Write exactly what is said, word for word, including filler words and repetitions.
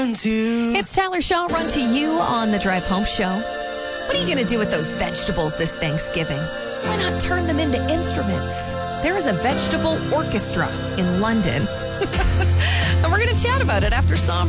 It's Tyler Shaw, Run to You on the Drive Home Show. What are you going to do with those vegetables this Thanksgiving? Why not turn them into instruments? There is a vegetable orchestra in London. And we're going to chat about it after Psalm